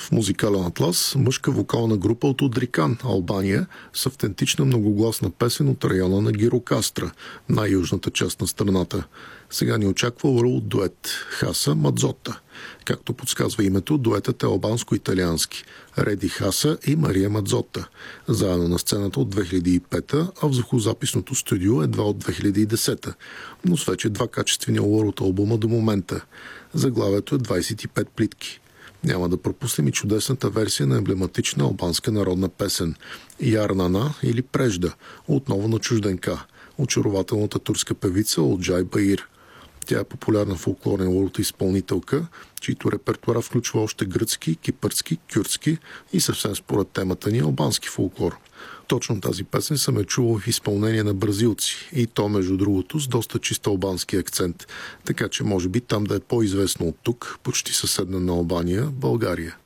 В музикален атлас мъжка вокална група от Одрикан, Албания, с автентична многогласна песен от района на Гирокастра, най-южната част на страната. Сега ни очаква урал дует Хаса Мадзота. Както подсказва името, дуетът е албанско-италиански. Реди Хаса и Мария Мадзота. Заедно на сцената от 2005, а в звукозаписното студио едва от 2010, но с вече два качествени урал от албума до момента. Заглавието е 25 плитки. Няма да пропуснем и чудесната версия на емблематична албанска народна песен Ярнана или Прежда, отново на чужденка, очарователната турска певица Олджай Баир. Тя е популярна фолклорна изпълнителка, чийто репертуара включва още гръцки, кипърски, кюрдски и съвсем според темата ни албански фолклор. Точно тази песен съм е чувал в изпълнение на бразилци и то, между другото, с доста чист албански акцент, така че може би там да е по-известно от тук, почти съседна на Албания, България.